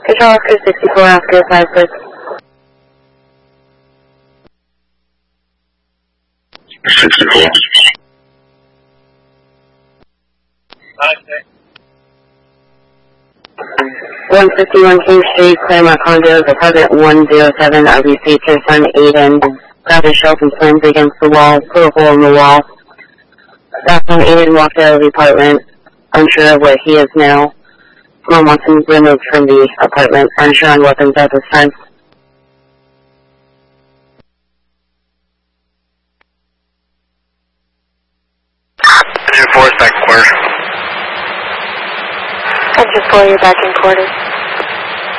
Control Oscar 64, Oscar 56. 64. Okay. 151 King Street, Claremont condos, apartment 107, I received your son Aiden. Grabbed his shelf and slammed against the wall, put a hole in the wall. That's when Aiden walked out of the apartment, unsure of where he is now. Mom wants him removed from the apartment, unsure on weapons at this time. 4, second quarter. 4, you're back in quarters.